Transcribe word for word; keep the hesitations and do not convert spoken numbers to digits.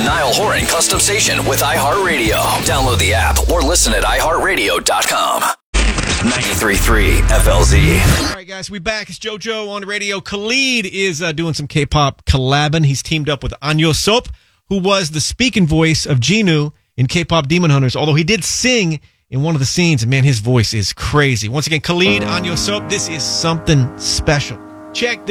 Niall Horan Custom Station with iHeartRadio. Download the app or listen at i heart radio dot com. ninety-three point three F L Z. All right, guys, we back. It's JoJo on the radio. Khalid is uh, doing some K-pop collabing. He's teamed up with Anyo Sop, who was the speaking voice of Jinu in K-pop Demon Hunters, although he did sing in one of the scenes, and man, his voice is crazy. Once again, Khalid, Anyo Sop, this is something special. Check this.